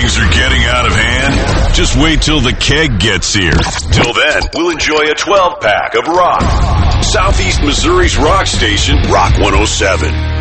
things are getting out of hand? Just wait till the keg gets here. Till then, we'll enjoy a 12-pack of rock. Southeast Missouri's rock station, Rock 107.